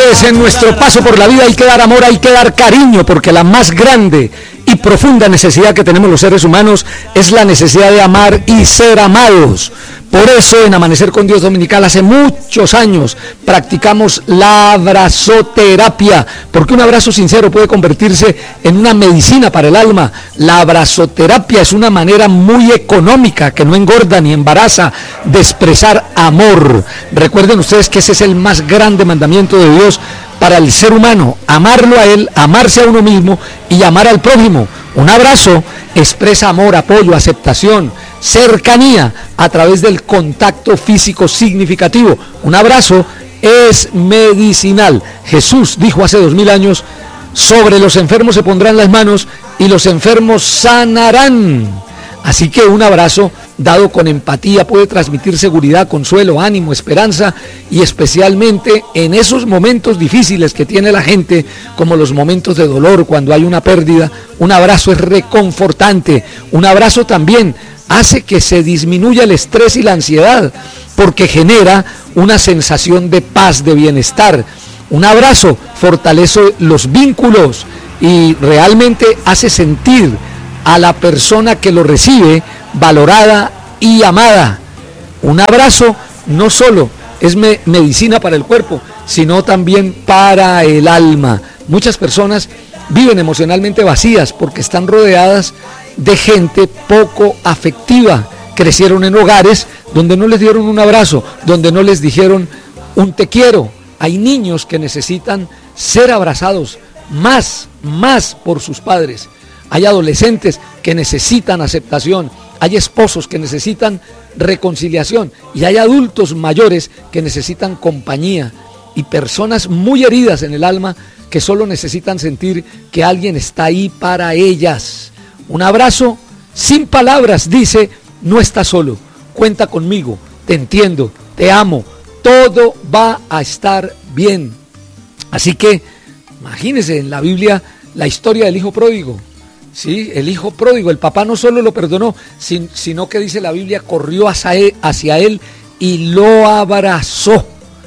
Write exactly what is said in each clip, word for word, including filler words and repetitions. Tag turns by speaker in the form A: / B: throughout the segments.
A: Pues en nuestro paso por la vida hay que dar amor, hay que dar cariño, porque la más grande y profunda necesidad que tenemos los seres humanos es la necesidad de amar y ser amados. Por eso en Amanecer con Dios Dominical hace muchos años practicamos la abrazoterapia, porque un abrazo sincero puede convertirse en una medicina para el alma. La abrazoterapia es una manera muy económica, que no engorda ni embaraza, de expresar amor. Recuerden ustedes que ese es el más grande mandamiento de Dios para el ser humano: amarlo a él, amarse a uno mismo y amar al prójimo. Un abrazo expresa amor, apoyo, aceptación, cercanía a través del contacto físico significativo. Un abrazo es medicinal. Jesús dijo hace dos mil años: sobre los enfermos se pondrán las manos y los enfermos sanarán. Así que un abrazo dado con empatía puede transmitir seguridad, consuelo, ánimo, esperanza, y especialmente en esos momentos difíciles que tiene la gente, como los momentos de dolor, cuando hay una pérdida. Un abrazo es reconfortante. Un abrazo también hace que se disminuya el estrés y la ansiedad, porque genera una sensación de paz, de bienestar. Un abrazo fortalece los vínculos y realmente hace sentir a la persona que lo recibe valorada y amada. Un abrazo no solo es me- medicina para el cuerpo, sino también para el alma. Muchas personas viven emocionalmente vacías porque están rodeadas de gente poco afectiva. Crecieron en hogares donde no les dieron un abrazo, donde no les dijeron un te quiero. Hay niños que necesitan ser abrazados más, más por sus padres. Hay adolescentes que necesitan aceptación, hay esposos que necesitan reconciliación, y hay adultos mayores que necesitan compañía, y personas muy heridas en el alma que solo necesitan sentir que alguien está ahí para ellas. Un abrazo sin palabras dice: no estás solo, cuenta conmigo, te entiendo, te amo, todo va a estar bien. Así que imagínense en la Biblia la historia del hijo pródigo. Sí, el hijo pródigo, el papá no solo lo perdonó, sino que dice la Biblia, corrió hacia él, hacia él y lo abrazó.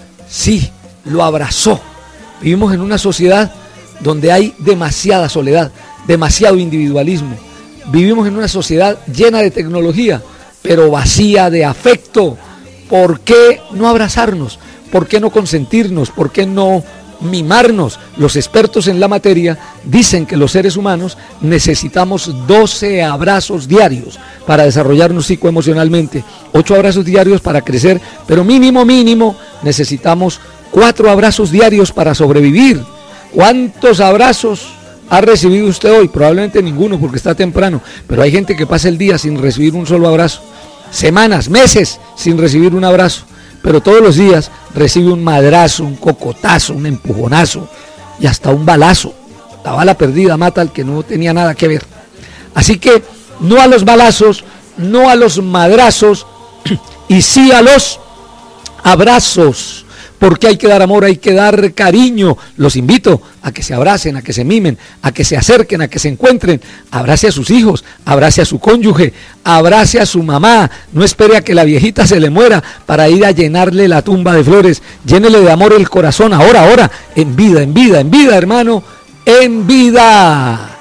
A: Sí, lo abrazó. Vivimos en una sociedad donde hay demasiada soledad, demasiado individualismo. Vivimos en una sociedad llena de tecnología, pero vacía de afecto. ¿Por qué no abrazarnos? ¿Por qué no consentirnos? ¿Por qué no mimarnos? Los expertos en la materia dicen que los seres humanos necesitamos doce abrazos diarios para desarrollarnos psicoemocionalmente, ocho abrazos diarios para crecer, pero mínimo, mínimo, necesitamos cuatro abrazos diarios para sobrevivir. ¿Cuántos abrazos ha recibido usted hoy? Probablemente ninguno, porque está temprano, pero hay gente que pasa el día sin recibir un solo abrazo, semanas, meses sin recibir un abrazo, pero todos los días recibe un madrazo, un cocotazo, un empujonazo y hasta un balazo. La bala perdida mata al que no tenía nada que ver. Así que no a los balazos, no a los madrazos, y sí a los abrazos, porque hay que dar amor, hay que dar cariño. Los invito a que se abracen, a que se mimen, a que se acerquen, a que se encuentren. Abrace a sus hijos, abrace a su cónyuge, abrace a su mamá. No espere a que la viejita se le muera para ir a llenarle la tumba de flores. Llénele de amor el corazón, ahora, ahora, en vida, en vida, en vida, hermano, en vida.